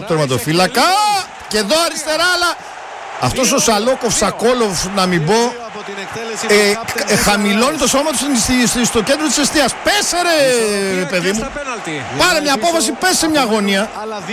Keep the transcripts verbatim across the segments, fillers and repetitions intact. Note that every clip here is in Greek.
τερματοφύλακα. Και εδώ αριστερά, αλλά αυτός ο Σαλόκοφ, Σακόλοφ, να μην πω, ε, ε, χαμηλώνει το σώμα του στο κέντρο της εστίας. Πέσε ρε παιδί μου. Πάρε μια απόφαση, πέσε σε μια γωνία.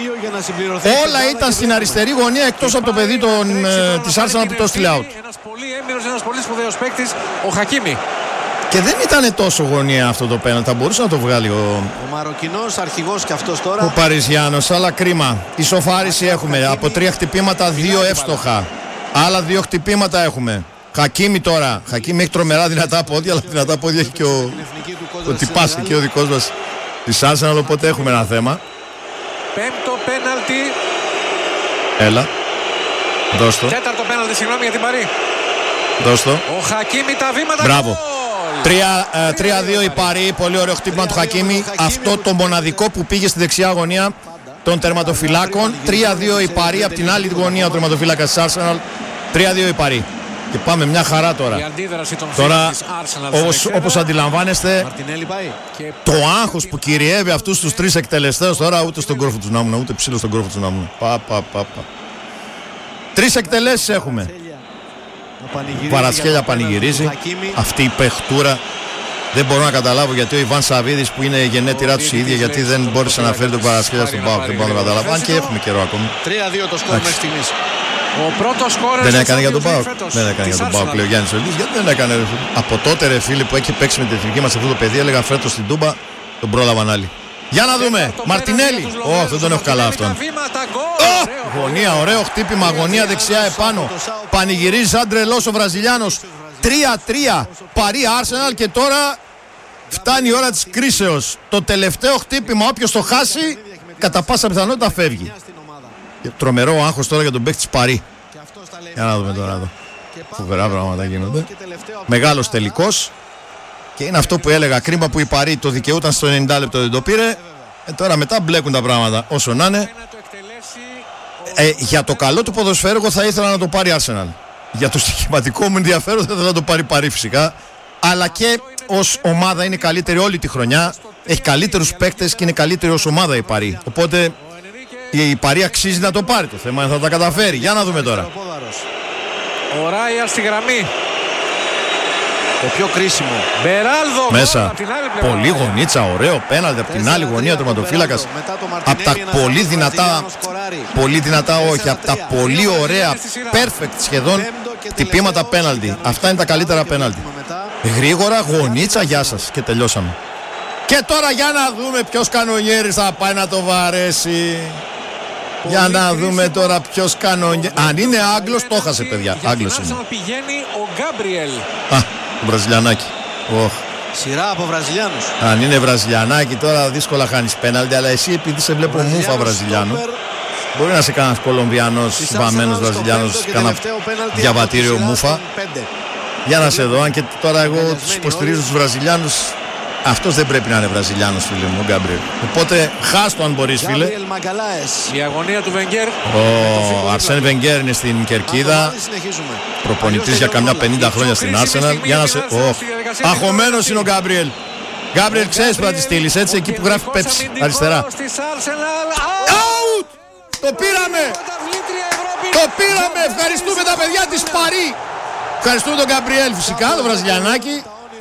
Όλα ήταν στην αριστερή γωνία εκτός από το παιδί των, ε, της Arsenal που το στείλε out. Ένας πολύ έμπειρος, ένας πολύ σπουδαίος παίκτης, ο Χακίμι. Και δεν ήταν τόσο γωνία αυτό το πέναλτι. Θα μπορούσε να το βγάλει ο, ο Μαροκινός αρχηγός και αυτός τώρα. Ο Παριζιάνος, αλλά κρίμα. Ισοφάριση έχουμε. Από τρία χτυπήματα, δύο εύστοχα. Άλλα δύο χτυπήματα έχουμε. Χακίμι τώρα. Χακίμι έχει τρομερά δυνατά πόδια, αλλά δυνατά πόδια έχει και ο, ο τυπάς και ο δικός μας της Arsenal, οπότε έχουμε ένα θέμα. Πέμπτο πέναλτι. Έλα. Δώσ' το. Τέταρτο πέναλτι, συγγνώμη για την Παρί. Δώσ' το. Ο Χακίμι τα βήματα. Μπράβο. τρία δύο η Παρί, πολύ ωραίο χτύπημα του Χακίμι. Αυτό το μοναδικό που πήγε στη δεξιά γωνία των τερματοφυλάκων. τρία δύο η Παρί, από την άλλη γωνία ο τερματοφύλακας της Arsenal. τρία δύο η Παρί. Και πάμε μια χαρά τώρα. Τώρα, όπως, όπως αντιλαμβάνεστε, το άγχος που κυριεύει αυτούς τους τρεις εκτελεστές τώρα, ούτε στον κόρφο τους να ήμουν, ούτε ψήλο στον κόρφο τους να ήμουν. Πα, πα, πα, πα. Τρεις εκτελέσεις έχουμε. Παρασχέλια πανηγυρίζει. Αυτή η παιχτούρα δεν μπορώ να καταλάβω γιατί ο Ιβάν Σαββίδης που είναι γενέτειρά τους η ίδια, γιατί δεν μπόρεσε να φέρει τον Παρασχέλια στον ΠΑΟΚ. Δεν μπορώ να το καταλάβω. Αν και έχουμε καιρό ακόμη. τρία δύο το σκορ μέχρι στιγμής. Ο πρώτος σκόρερ. Δεν έκανε για τον ΠΑΟΚ. Δεν έκανε για τον ΠΑΟΚ, λέει ο Γιάννης Ολής. Γιατί δεν έκανε, ρε φίλε. Από τότε, ρε φίλε, που έχει παίξει με την εθνική μας αυτό το παιδί, έλεγα φέτος στην Τούμπα, τον πρόλαβαν άλλοι. Για να δούμε. Μαρτινέλη. Ω, oh, δεν τον έχω καλά αυτόν. Oh, γωνία, ωραίο χτύπημα. Γωνία δεξιά επάνω. Πανηγυρίζει σαν τρελός ο Βραζιλιάνος. τρία τρία. Παρί Arsenal και τώρα φτάνει η ώρα της κρίσεως. Το τελευταίο χτύπημα, όποιος το χάσει, κατά πάσα πιθανότητα φεύγει. Και τρομερό άγχος τώρα για τον παίκτη της Παρί. Για να δούμε τώρα εδώ. Φοβερά πράγματα γίνονται. Μεγάλος τελικός. Και είναι αυτό που έλεγα, κρίμα που η Παρί το δικαιούταν στο ενενήντα λεπτό, δεν το πήρε. Ε, τώρα μετά μπλέκουν τα πράγματα όσο να είναι. Ε, για το καλό του ποδοσφαίρου εγώ θα ήθελα να το πάρει Arsenal. Για το στοιχηματικό μου ενδιαφέρον θα ήθελα να το πάρει Παρί φυσικά. Αλλά και ως ομάδα είναι καλύτερη όλη τη χρονιά. Έχει καλύτερους παίκτες και είναι καλύτερη ως ομάδα η Παρί. Οπότε η Παρί αξίζει να το πάρει. Το θέμα είναι θα τα καταφέρει. Για να δούμε τώρα. Ο Ράιαλ στη γραμμή. Το πιο κρίσιμο. Μπεράλδο μέσα. Πολύ γωνίτσα, ωραίο πέναλτι από την άλλη γωνία τερματοφύλακας. Από τα πολύ δυνατά, πολύ δυνατά όχι, από τα πολύ ωραία, perfect σχεδόν χτυπήματα πέναλτι. Αυτά είναι τα καλύτερα πέναλτι. Γρήγορα, γωνίτσα, γεια σας και τελειώσαμε. Και τώρα για να δούμε ποιος κανονιέρης θα πάει να το βαρέσει. Για να δούμε τώρα ποιος κανονιέρης. Αν είναι Άγγλος, το έχασε παιδιά. Άγγλος είναι. Πηγαίνει ο Γκάμπριελ. Α, το Βραζιλιανάκι. Oh. Σειρά από Βραζιλιάνους. Αν είναι Βραζιλιανάκι τώρα δύσκολα χάνεις πέναλτι, αλλά εσύ επειδή σε βλέπω μούφα Βραζιλιάνο, μπορεί να είσαι κανένας Κολομβιανός, βαμμένος Βραζιλιάνος, κάνα διαβατήριο μούφα. Για να σε δω, αν και τώρα εγώ τους υποστηρίζω τους Βραζιλιάνους. Αυτός δεν πρέπει να είναι Βραζιλιάνος, φίλε μου, ο Γκάμπριελ. Οπότε χάστο αν μπορείς, φίλε. Η αγωνία του Βενγκέρ. Ο Αρσέν Βενγκέρ είναι στην κερκίδα. Προπονητής για καμιά πενήντα χρόνια στην Arsenal. Για να σε... Oh. Αχωμένος είναι ο Γκάμπριελ. Γκάμπριελ, ξέρεις που θα τη στείλεις, έτσι, εκεί που γράφει Πέψη, αριστερά. Out! Το πήραμε! Το πήραμε! Ευχαριστούμε τα παιδιά της Παρί. Ευχαριστούμε τον Γκάμπριελ φυσικά, το Βραζιλιανάκι.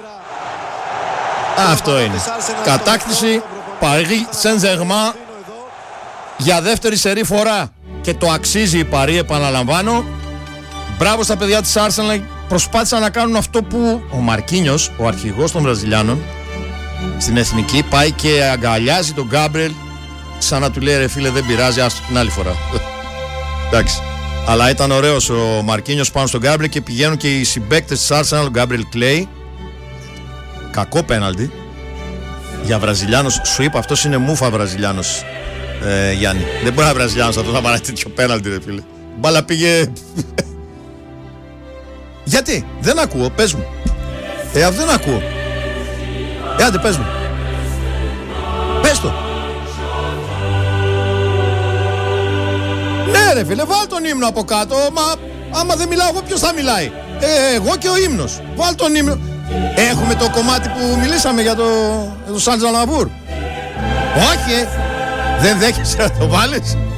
Αυτό είναι. Κατάκτηση Παρί Σεν-Ζερμάν για δεύτερη σερή φορά. Και το αξίζει η Παρί, επαναλαμβάνω. Μπράβο στα παιδιά της Arsenal. Προσπάθησαν να κάνουν αυτό που ο Μαρκίνιος, ο αρχηγός των Βραζιλιάνων, στην εθνική πάει και αγκαλιάζει τον Γκάμπριελ σαν να του λέει ρε φίλε δεν πειράζει, άστο την άλλη φορά. Εντάξει. Αλλά ήταν ωραίος ο Μαρκίνιος πάνω στον Γκάμπριελ και πηγαίνουν και οι συμπαίκτες της Arsenal, ο Γκάμπριελ κλαίει. Κακό πέναλτι για Βραζιλιάνος. Σου είπα αυτός είναι μούφα Βραζιλιάνος, ε, Γιάννη. Δεν μπορεί να είναι Βραζιλιάνος αυτό να πάρει τέτοιο πέναλτι ρε φίλε. Μπάλα πήγε. Γιατί δεν ακούω, πες μου. Ε, δεν ακούω. Ε, άντε πες μου. Πες το. Ναι ρε φίλε, βάλ τον ύμνο από κάτω. Μα άμα δεν μιλάω εγώ ποιος θα μιλάει? Ε, εγώ και ο ύμνος. Βάλ τον ύμνο. Έχουμε το κομμάτι που μιλήσαμε για το, το Σαν Τζαλαμπούρ. Όχι, ε. Δεν δέχεσαι να το βάλεις.